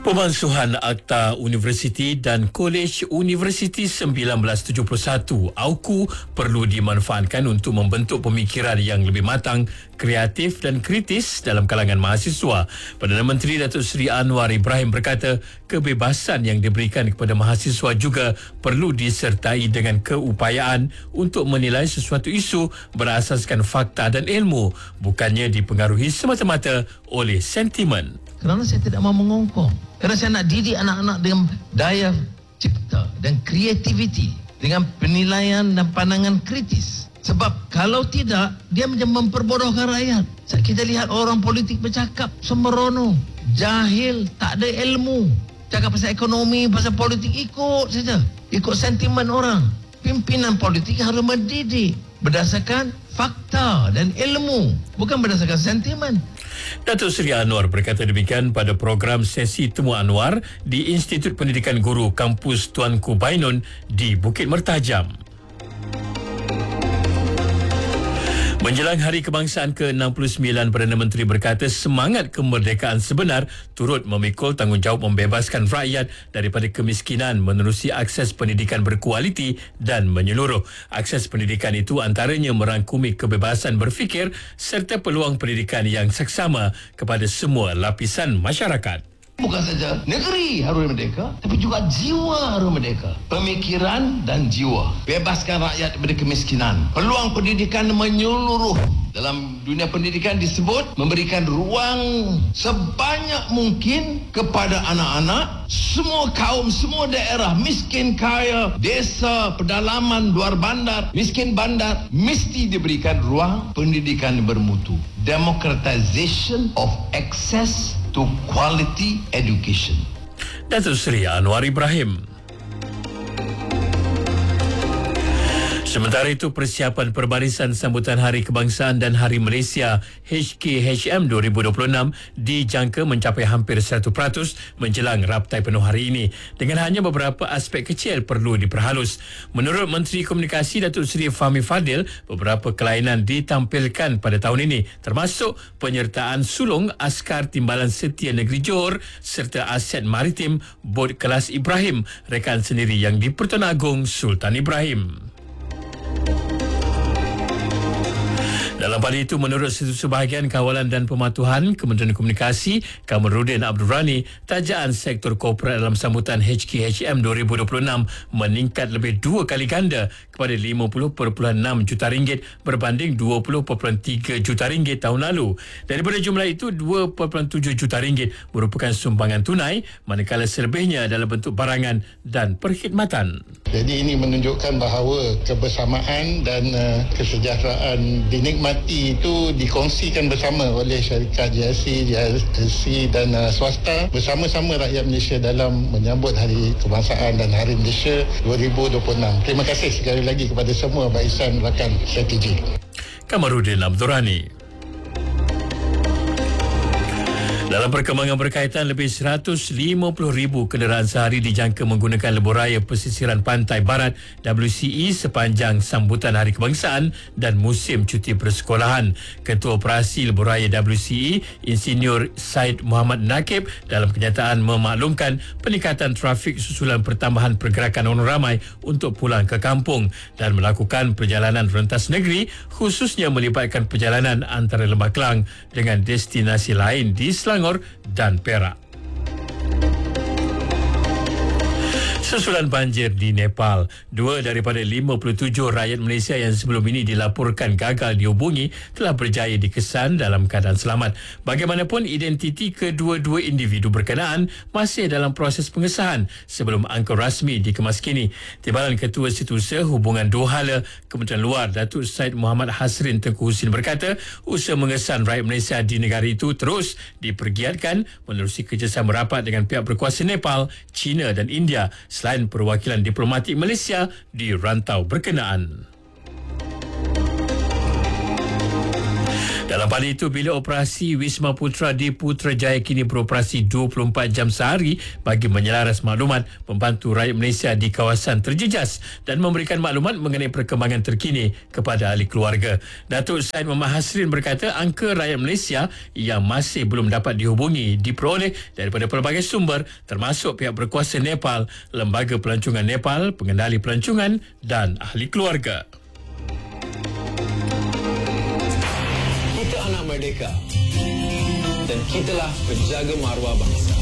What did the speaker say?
Pemansuhan Akta Universiti dan Kolej Universiti 1971 AUKU perlu dimanfaatkan untuk membentuk pemikiran yang lebih matang, kreatif dan kritis dalam kalangan mahasiswa. Perdana Menteri Datuk Seri Anwar Ibrahim berkata, kebebasan yang diberikan kepada mahasiswa juga perlu disertai dengan keupayaan untuk menilai sesuatu isu berasaskan fakta dan ilmu, bukannya dipengaruhi semata-mata oleh sentimen. Kerana saya tidak mahu mengongkong. Kerana saya nak didik anak-anak dengan daya cipta dan kreativiti, dengan penilaian dan pandangan kritis. Sebab kalau tidak, dia macam memperbodohkan rakyat. Kita lihat orang politik bercakap sembrono, jahil, tak ada ilmu. Cakap pasal ekonomi, pasal politik, ikut saja. Ikut sentimen orang. Pimpinan politik harus mendidik berdasarkan fakta dan ilmu, bukan berdasarkan sentimen. Datuk Seri Anwar berkata demikian pada program sesi Temu Anwar di Institut Pendidikan Guru Kampus Tuanku Bainon di Bukit Mertajam. Menjelang Hari Kebangsaan ke-69, Perdana Menteri berkata semangat kemerdekaan sebenar turut memikul tanggungjawab membebaskan rakyat daripada kemiskinan menerusi akses pendidikan berkualiti dan menyeluruh. Akses pendidikan itu antaranya merangkumi kebebasan berfikir serta peluang pendidikan yang seksama kepada semua lapisan masyarakat. Bukan saja negeri harus merdeka, tapi juga jiwa harus merdeka. Pemikiran dan jiwa. Bebaskan rakyat daripada kemiskinan. Peluang pendidikan menyeluruh. Dalam dunia pendidikan disebut memberikan ruang sebanyak mungkin kepada anak-anak, semua kaum, semua daerah, miskin, kaya, desa, pedalaman, luar bandar, miskin bandar, mesti diberikan ruang pendidikan bermutu. Democratization of access to quality education. Datuk Seri Anwar Ibrahim. Sementara itu, persiapan perbarisan sambutan Hari Kebangsaan dan Hari Malaysia HKHM 2026 dijangka mencapai hampir 100% menjelang raptai penuh hari ini, dengan hanya beberapa aspek kecil perlu diperhalus. Menurut Menteri Komunikasi Datuk Seri Fahmi Fadil, beberapa kelainan ditampilkan pada tahun ini, termasuk penyertaan sulung Askar Timbalan Setia Negeri Johor serta aset maritim bot kelas Ibrahim, rekan sendiri yang di-Pertuan Agong Sultan Ibrahim. Dalam pada itu, menurut Sebahagian Kawalan dan Pematuhan Kementerian Komunikasi Kamarudin Abdul Rani, tajaan sektor korporat dalam sambutan HKHM 2026 meningkat lebih 2 kali ganda kepada 50.6 juta ringgit berbanding 20.3 juta ringgit tahun lalu. Daripada jumlah itu, 2.7 juta ringgit merupakan sumbangan tunai, manakala selebihnya dalam bentuk barangan dan perkhidmatan. Jadi ini menunjukkan bahawa kebersamaan dan kesejahteraan dinikmati itu dikongsikan bersama oleh syarikat GIC, JLC dan swasta bersama-sama rakyat Malaysia dalam menyambut Hari Kebangsaan dan Hari Malaysia 2026. Terima kasih sekali lagi kepada semua barisan rakan strategi. Kamarudin Abdul Rani. Dalam perkembangan berkaitan, lebih 150,000 kenderaan sehari dijangka menggunakan lebuhraya pesisiran pantai barat WCE sepanjang sambutan Hari Kebangsaan dan musim cuti persekolahan. Ketua Operasi Lebuhraya WCE, Insinyur Said Muhammad Nakib, dalam kenyataan memaklumkan peningkatan trafik susulan pertambahan pergerakan orang ramai untuk pulang ke kampung dan melakukan perjalanan rentas negeri, khususnya melibatkan perjalanan antara Lembah Kelang dengan destinasi lain di Selangor dan Perak. Susulan banjir di Nepal, 2 daripada 57 rakyat Malaysia yang sebelum ini dilaporkan gagal dihubungi telah berjaya dikesan dalam keadaan selamat. Bagaimanapun, identiti kedua-dua individu berkenaan masih dalam proses pengesahan sebelum angka rasmi dikemaskini. Timbalan Ketua Setiausaha Hubungan Dohala Kementerian Luar Datuk Said Muhammad Hasrin Tengku Husin berkata, usaha mengesan rakyat Malaysia di negara itu terus dipergiatkan menerusi kerjasama rapat dengan pihak berkuasa Nepal, China dan India, selain perwakilan diplomatik Malaysia di rantau berkenaan. Dalam pada itu, bilik operasi Wisma Putra di Putrajaya kini beroperasi 24 jam sehari bagi menyelaras maklumat membantu rakyat Malaysia di kawasan terjejas dan memberikan maklumat mengenai perkembangan terkini kepada ahli keluarga. Datuk Syed Muhammad Hasrin berkata angka rakyat Malaysia yang masih belum dapat dihubungi diperoleh daripada pelbagai sumber termasuk pihak berkuasa Nepal, Lembaga Pelancongan Nepal, Pengendali Pelancongan dan ahli keluarga. Kita anak merdeka dan kitalah penjaga maruah bangsa.